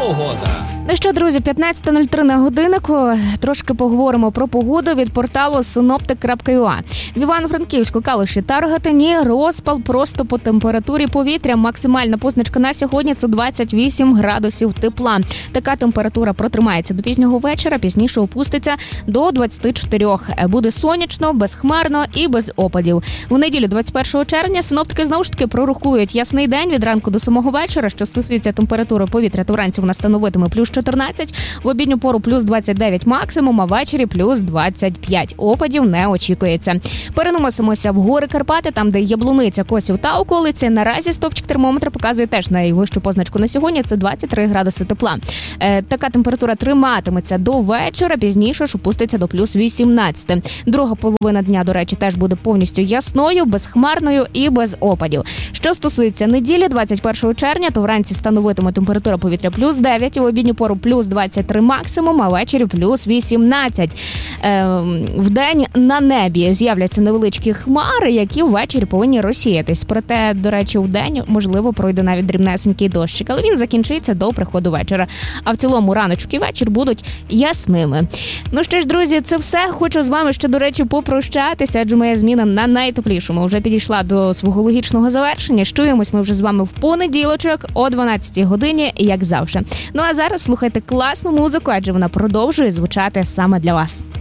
погода. Ну що, друзі, 15:03 на годиннику. Трошки поговоримо про погоду від порталу synoptic.ua. В Івано-Франківську, Калуші та Рогатині розпал просто по температурі повітря. Максимальна позначка на сьогодні – це 28 градусів тепла. Така температура протримається до пізнього вечора, пізніше опуститься до 24. Буде сонячно, безхмарно і без опадів. В неділю 21 червня синоптики знову ж таки прорахують ясний день від ранку до самого вечора. Що стосується температури повітря, то вранці вона становитиме плюс 14, в обідню пору плюс 29 максимум, а ввечері плюс 25. Опадів не очікується. Переносимося в гори Карпати, там, де Яблуниця, Косів та околиці. Наразі стопчик термометра показує теж найвищу позначку на сьогодні – це 23 градуси тепла. Така температура триматиметься до вечора, пізніше ж опуститься до плюс 18. Друга половина дня, до речі, теж буде повністю ясною, безхмарною і без опадів. Що стосується неділі, 21 червня, то вранці становитиме температура повітря плюс 9, в обідню пору плюс 23 максимум, а ввечері плюс 18. Вдень на небі з'являться невеличкі хмари, які ввечері повинні розсіятись. Проте, до речі, вдень, можливо, пройде навіть дрібнесенький дощик, але він закінчиться до приходу вечора. А в цілому раночок і вечір будуть ясними. Ну що ж, друзі, це все. Хочу з вами ще, до речі, попрощатися, адже моя зміна на найтеплішому вже підійшла до свого логічного завершення. Чуємось ми вже з вами в понеділочок о 12 годині, як завжди. Ну а зараз слухайте класну музику, адже вона продовжує звучати саме для вас.